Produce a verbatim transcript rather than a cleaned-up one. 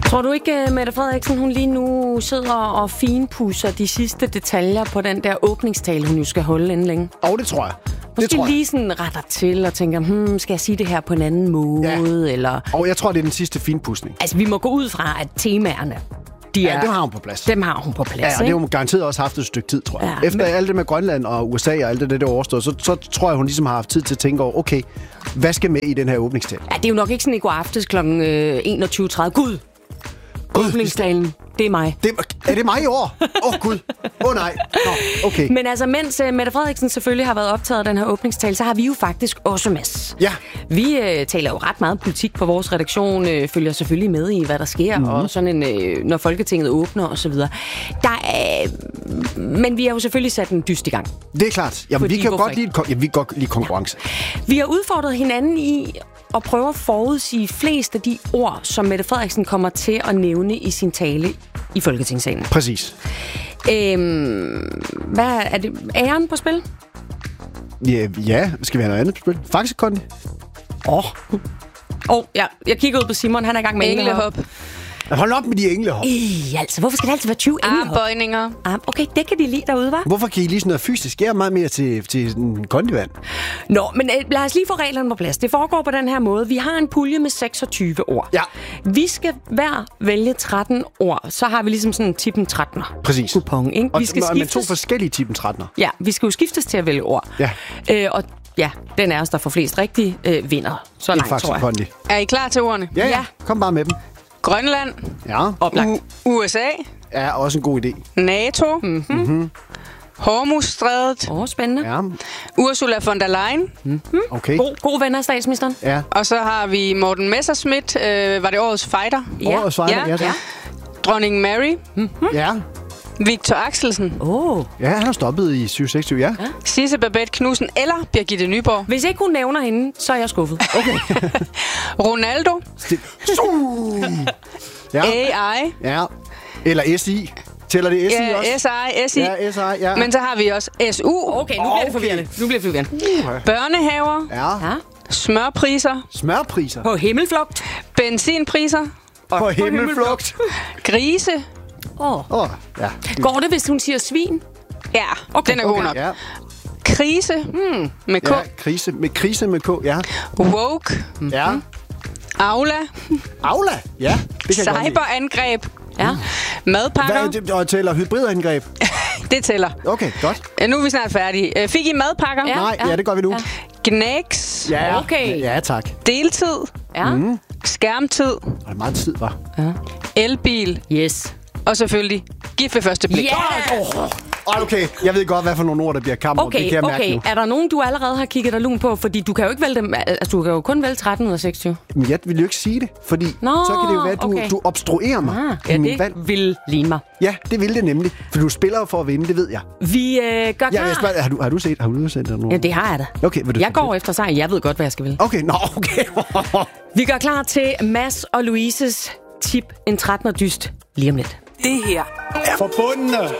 Tror du ikke, Mette Frederiksen, hun lige nu sidder og finpudser de sidste detaljer på den der åbningstale, hun jo skal holde inden længe? Åh, oh, det tror jeg. Måske det tror jeg. lige sådan retter til og tænker, hmm, skal jeg sige det her på en anden måde? Ja. Eller... Og jeg tror, det er den sidste finpudsning. Altså, vi må gå ud fra, at temaerne, de er... Ja, dem har hun på plads. Dem har hun på plads, Ja, og det ikke? har hun garanteret også haft et stykke tid, tror jeg. Ja, Efter men... alt det med Grønland og U S A og alt det, det der overstået, så, så tror jeg, hun ligesom har haft tid til at tænke over, okay, hvad skal med i den her åbningstale? Ja, det er jo nok ikke sådan i går aftes klokken enogtyve tredive. Gud! Åbningstalen, det er mig. Det, er det mig i år? Åh, oh, Gud. Åh, oh, nej. Nå, okay. Men altså, mens uh, Mette Frederiksen selvfølgelig har været optaget af den her åbningstale, så har vi jo faktisk også, Mads. Ja. Vi uh, taler jo ret meget politik på vores redaktion, uh, følger selvfølgelig med i, hvad der sker, mm-hmm. og sådan en, uh, når Folketinget åbner og så videre. Der er, uh, men vi har jo selvfølgelig sat en dyst i gang. Det er klart. Jamen, Fordi, vi kan jo godt ikke? lide, ja, vi kan godt lide konkurrence. Ja. Vi har udfordret hinanden i at prøve at forudsige flest af de ord, som Mette Frederiksen kommer til at nævne i sin tale i Folketingssalen. Præcis. Øhm, hvad er det? Æren på spil? Ja, ja. Skal vi have noget andet på spil? Faktisk, Kondi. Åh. Oh. Oh, ja. Jeg kigger ud på Simon, han er i gang med englehop. Hold op med de englehop. Øh, altså, hvorfor skal det altid være tyve englehop? Armbøjninger. Arm, okay, det kan de lide derude, hva'? Hvorfor kan I lige sådan noget fysisk? Jeg er meget mere til, til en kondivand. Nå, men øh, lad os lige få reglerne på plads. Det foregår på den her måde. Vi har en pulje med seksogtyve ord. Ja. Vi skal hver vælge tretten ord. Så har vi ligesom sådan en tippen trettener. Præcis. Kupon, ikke? Og Vi skal med to skiftes. forskellige typen trettener. Ja, vi skal jo skiftes til at vælge ord. Ja. Øh, og ja, den er os, der får flest rigtige, øh, vinder. Så langt, Faktisk, tror jeg. Kondi. Er I klar til ordene? Ja, ja, Ja. kom bare med dem. Grønland. Ja, Oplagt. U- USA. er også en god idé. NATO. Mhm. Mm-hmm. Hormuzstrædet. Åh, oh, spændende. Ja, Ursula von der Leyen. okay. God, god ven af statsministeren. Ja, Og så har vi Morten Messerschmidt. Øh, var det årets fighter? Ja. årets fighter, Ja. ja, ja. Dronning Mary. Ja, Victor Axelsen. Åh. Oh. ja, han har stoppet i syv seksogtyve, ja. Sisse Babette Knudsen eller Birgitte Nyborg. Hvis ikke hun nævner hende, så er jeg skuffet. Okay. Ronaldo. Ja, A I. ja. Eller S I. Tæller det S I Ja, også? S I. S I. Ja, S I, ja. Men så har vi også S U. Okay, nu bliver det forvirrende. Nu bliver det forvirrende. Børnehaver. Ja. Ja. Smørpriser. Smørpriser. På himmelflugt. Benzinpriser. På himmelflugt. Grise. Åh. Åh, ja. Går det, hvis hun siger svin? Ja, Okay, den er god Okay, nok. ja. Krise. Hmm, med K. Ja, krise. Med krise med K, ja. Woke. Ja. Aula. Aula, ja. Det kan jeg godt lide. Cyberangreb. Ja. Madpakker. Hvad, det- og tæller hybridangreb? Det tæller. Okay, godt. Ja, nu er vi snart færdige. Øh, Fik I madpakker? Ja. Nej, ja, det gør vi nu. Ja. Gnæks. Ja, Okay. Ja, tak. Deltid. Ja. Mm. Skærmtid. Og det er meget tid, var. Elbil. Yes. Og selvfølgelig gift ved første blik. Ja! Okay, jeg ved godt, hvad for nogle ord, der bliver kammer. Det Okay, kan jeg mærke okay. nu. Er der nogen, du allerede har kigget dig lun på? Fordi du kan jo ikke vælge dem. Altså, du kan jo kun vælge tretten ud af seksogtyve. Men jeg vil jo ikke sige det, fordi Nå, så kan det jo være, at du, okay. du obstruerer mig Ah, i ja, min det valg. vil ligne mig. Ja, det vil det nemlig. For du spiller jo for at vinde, det ved jeg. Vi øh, gør klar. Ja, jeg spørger, har, du, har du set, har du set nogen? Ja, det har jeg da. Okay, vil du Jeg går efter sejr. Jeg ved godt, hvad jeg skal vælge. Okay, nå, okay. Vi gør klar til Mads og Louises tip en trettener dyst lige om lidt. Det her er forbundne.